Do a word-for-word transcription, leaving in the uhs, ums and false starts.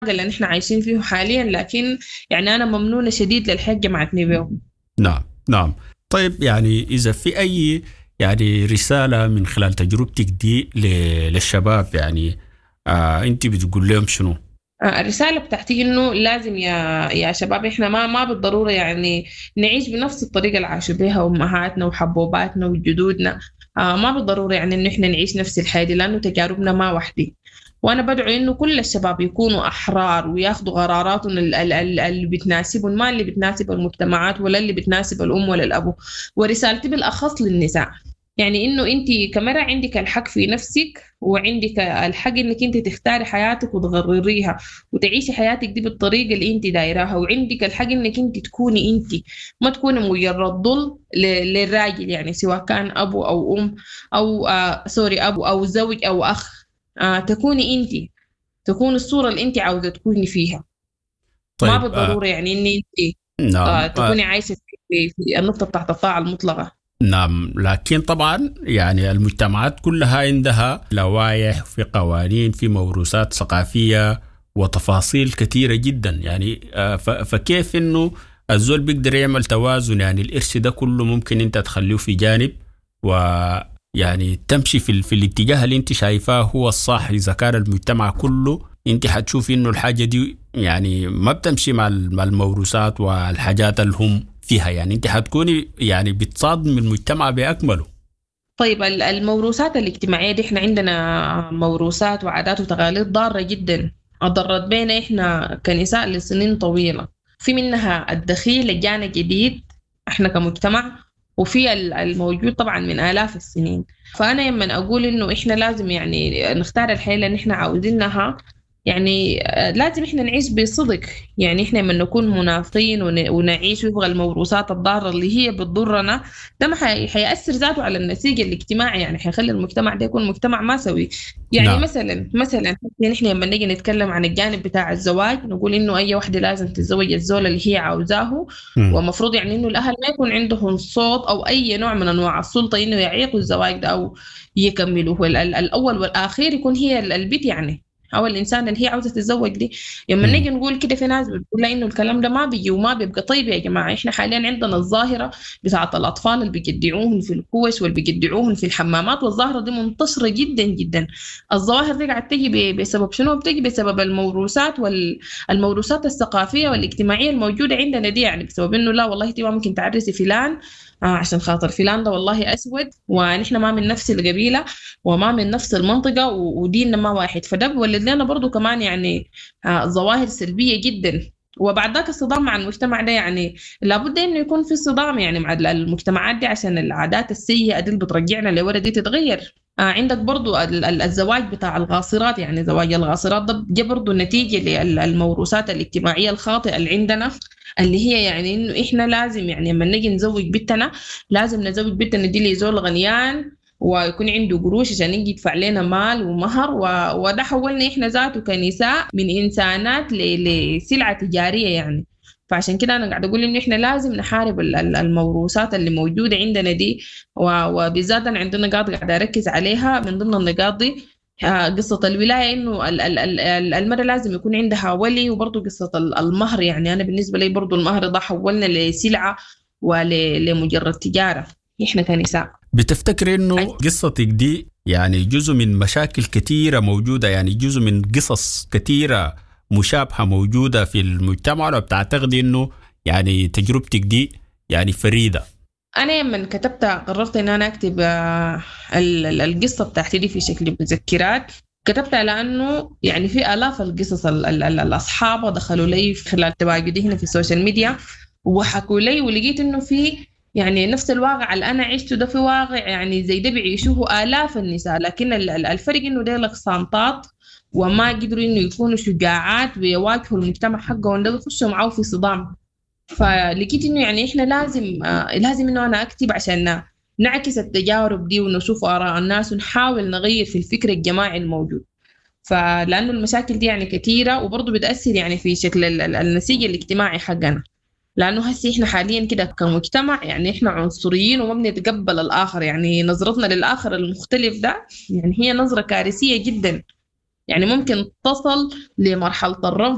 اللي نحن عايشين فيه حاليا، لكن يعني أنا ممنونة شديد للحاجة جمعتني بيه. نعم نعم. طيب يعني إذا في أي يعني رسالة من خلال تجربتك دي ل- للشباب يعني آه أنت بتقول لهم شنو؟ آه، الرسالة بتاعتي إنه لازم يا يا شباب إحنا ما ما بالضرورة يعني نعيش بنفس الطريقة اللي عاشوا بيها أمهاتنا وحبوباتنا وجدودنا. آه، ما بالضرورة يعني إنه إحنا نعيش نفس الحياة دي، لأنه تجاربنا ما وحدي. وأنا بدعو إنه كل الشباب يكونوا أحرار وياخدوا قراراتهم ال- ال- ال- اللي بتناسبهم، ما اللي بتناسب المجتمعات ولا اللي بتناسب الأم ولا الأبو. ورسالتي بالأخص للنساء، يعني إنه أنت كمرأة عندك الحق في نفسك، وعندك الحق إنك أنت تختاري حياتك وتغرريها وتعيشي حياتك دي بالطريقة اللي انت دايراها. وعندك الحق انك انت تكوني انت، ما تكوني مجرد ضل ل- للراجل، يعني سواء كان ابو او ام او آه سوري ابو او زوج او اخ. آه تكوني انت، تكون الصورة اللي انت عاوزة تكوني فيها. ما طيب آه بالضرورة يعني ان انت آه نعم تكوني آه عايشة في, في النقطة بتاعت الطاعة المطلقة. نعم. لكن طبعا يعني المجتمعات كلها عندها لوائح، في قوانين، في موروثات ثقافية وتفاصيل كثيرة جدا يعني آه، ف- فكيف انه الزول بيقدر يعمل توازن؟ يعني القرش ده كله ممكن انت تخليه في جانب ويعني تمشي في, ال- في الاتجاه اللي انت شايفاه هو الصح. اذا كان المجتمع كله انت حتشوف انه الحاجة دي يعني ما بتمشي مع ال- مع الموروثات والحاجات اللي هم فيها، يعني انت حتكوني يعني بتصادم المجتمع بأكمله. طيب ال- الموروثات الاجتماعية دي، احنا عندنا موروثات وعادات وتقاليد ضارة جدا أضرت بينا احنا كنساء لسنين طويلة. في منها الدخيل اللي جانا جديد احنا كمجتمع، وفي ال- الموجود طبعا من آلاف السنين. فأنا لما أقول إنه إحنا لازم يعني نختار الحياة اللي إحنا عاوزينها، يعني آه، لازم إحنا نعيش بصدق. يعني إحنا لما نكون منافقين ون- ونعيش وفق الموروثات الضارة اللي هي بتضرنا، ده ما حي... حيأثر ذاته على النسيج الاجتماعي، يعني حيخلي المجتمع ده يكون مجتمع ما سوي. يعني نعم. مثلا مثلا نحن لما نيجي نتكلم عن الجانب بتاع الزواج، نقول إنه أي واحدة لازم تتزوج الزول اللي هي عاوزاه. مم. ومفروض يعني إنه الأهل ما يكون عندهم صوت أو أي نوع من أنواع السلطة إنه يعيقوا الزواج ده أو يكملوا. ال- ال- الأول والآخر يكون هي ال- البيت يعني، أو الإنسان اللي هي عاوزة تتزوج دي. لما مم. نيجي نقول كده، في ناس بتقول لا إنه الكلام ده ما بيجي وما بيبقى. طيب يا جماعة، إحنا حاليا عندنا الظاهرة بتاعة الأطفال اللي بيجدعوهم في الكوش واللي بيجدعوهم في الحمامات، والظاهرة دي منتشرة جدا جدا. الظواهر دي قاعد تجي ب- بسبب شنو؟ بتجي بسبب الموروثات والموروثات الثقافية والاجتماعية الموجودة عندنا دي، يعني بسبب إنه لا والله دي ما ممكن تعرسي فلان آه عشان خاطر فلان ده والله أسود، ونحن ما من نفس القبيلة وما من نفس المنطقة و- وديننا ما واحد. فده بولد لنا برضو كمان يعني آه ظواهر سلبية جدا. وبعد ذاك الصدام مع المجتمع ده، يعني لابد انه يكون في صدام يعني مع المجتمعات دي، عشان العادات السيئة دي اللي بترجعنا لورا دي تتغير. آه عندك برضو ال- ال- الزواج بتاع الغاصرات، يعني زواج الغاصرات ده جه برضو نتيجة للموروثات الاجتماعية الخاطئة اللي عندنا، اللي هي يعني انه احنا لازم يعني لما نيجي نزوج بنتنا، لازم نزوج بنتنا دي لزول غنيان ويكون عنده قروش عشان يجي يدفع لنا مال ومهر و... وده حولنا احنا ذاته كنساء من انسانات ل... لسلعة تجارية يعني. فعشان كده انا قاعده اقول انه احنا لازم نحارب ال- ال- الموروثات اللي موجوده عندنا دي. و- وبالذات أنا عندنا نقاط قاعده اركز عليها من ضمن النقاط دي آه، قصة الولاية، إنه ال- ال- ال- ال- المرأة لازم يكون عندها ولي. وبرضه قصة ال- المهر، يعني أنا بالنسبة لي برضه المهر ده حولنا لسلعة ولمجرد تجارة إحنا كنساء. بتفتكر انه قصتك دي يعني جزء من مشاكل كثيرة موجودة، يعني جزء من قصص كثيرة مشابهة موجودة في المجتمع، ولا بتعتقد انه يعني تجربتك دي يعني فريدة؟ أنا لما كتبت قررت إن أنا أكتب آه، ال- ال- القصة بتاعتي دي في شكل مذكرات. كتبتها لأنه يعني في آلاف القصص ال- ال- ال- الأصحاب دخلوا لي في خلال تواجدي هنا في السوشيال ميديا وحكوا لي، ولقيت إنه في يعني نفس الواقع اللي أنا عشته ده في واقع يعني زي ده بيعيشوه آلاف النساء. لكن ال- ال- الفرق إنه ده صامتات وما قدروا إنه يكونوا شجاعات ويواجهوا المجتمع حقهم ده، بيخشوا معاه في صدام. فلقيت انه يعني احنا لازم آه لازم انه انا اكتب عشان نعكس التجارب دي ونشوف اراء الناس ونحاول نغير في الفكر الجماعي الموجود. فلانه المشاكل دي يعني كثيره وبرضه بتاثر يعني في شكل ال- ال- النسيج الاجتماعي حقنا. لانه هسه احنا حاليا كده كمجتمع يعني احنا عنصريين وما بنتقبل الاخر، يعني نظرتنا للاخر المختلف ده يعني هي نظره كارثيه جدا. يعني ممكن تصل لمرحله الرفض